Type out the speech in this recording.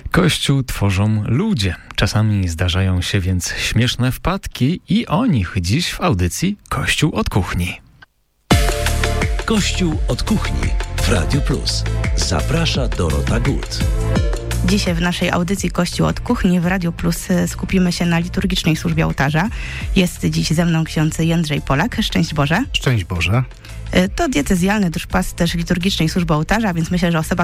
Kościół tworzą ludzie. Czasami zdarzają się więc śmieszne wpadki i o nich dziś w audycji Kościół od kuchni. Kościół od kuchni w Radiu Plus. Zaprasza Dorota Gut. Dzisiaj w naszej audycji Kościół od kuchni w Radiu Plus skupimy się na liturgicznej służbie ołtarza. Jest dziś ze mną ksiądz Jędrzej Polak. Szczęść Boże. Szczęść Boże. To diecezjalny duszpasterz liturgicznej służby ołtarza, więc myślę, że osoba,